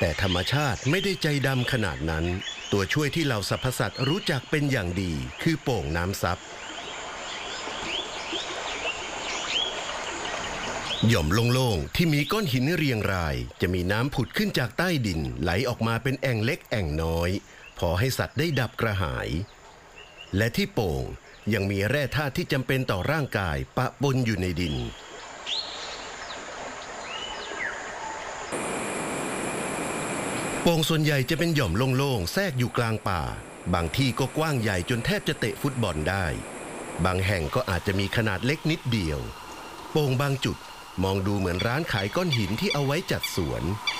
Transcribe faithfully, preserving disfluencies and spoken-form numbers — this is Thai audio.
แต่ธรรมชาติไม่ได้ใจดำขนาดนั้นตัวช่วยที่เหล่าสรรพสัตว์รู้จักเป็นอย่างดีคือโป่งน้ำซับหย่อมโล่งๆที่มีก้อนหินเรียงรายจะมีน้ำผุดขึ้นจากใต้ดินไหลออกมาเป็นแอ่งเล็กแอ่งน้อยพอให้สัตว์ได้ดับกระหายและที่โป่งยังมีแร่ธาตุที่จำเป็นต่อร่างกายปะปนอยู่ในดินโป่งส่วนใหญ่จะเป็นหย่อมโล่งๆแทรกอยู่กลางป่าบางที่ก็กว้างใหญ่จนแทบจะเตะฟุตบอลได้บางแห่งก็อาจจะมีขนาดเล็กนิดเดียวโป่งบางจุดมองดูเหมือนร้านขายก้อนหินที่เอาไว้จัดสวน